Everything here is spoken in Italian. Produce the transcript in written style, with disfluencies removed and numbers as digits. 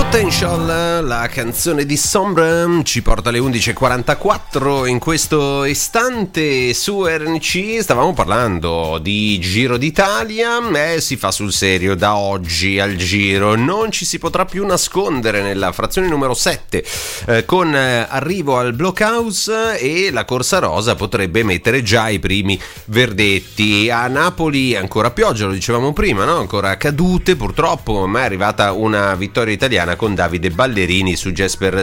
Potential, la canzone di Sombra, ci porta alle 11.44 in questo istante su RNC. Stavamo parlando di Giro d'Italia, si fa sul serio da oggi al Giro, non ci si potrà più nascondere nella frazione numero 7 con arrivo al Blockhouse, e la Corsa Rosa potrebbe mettere già i primi verdetti. A Napoli ancora pioggia, lo dicevamo prima, no? Ancora cadute purtroppo, ma è arrivata una vittoria italiana con Davide Ballerini su Jesper